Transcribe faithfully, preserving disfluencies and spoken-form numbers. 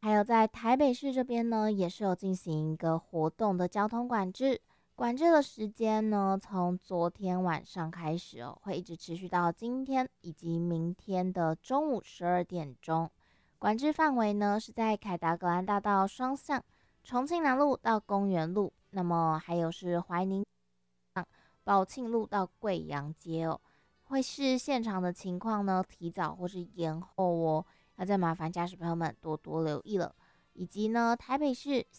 还有在台北市这边呢，也是有进行一个活动的交通管制，管制的时间呢，从昨天晚上开始哦，会一直持续到今天以及明天的中午十二点钟。管制范围呢是在凯达格兰大道双向、重庆南路到公园路，那么还有是怀宁宝庆路到贵阳街哦。会是现场的情况呢，提早或是延后哦，要再麻烦驾驶朋友们多多留意了。以及呢，台北市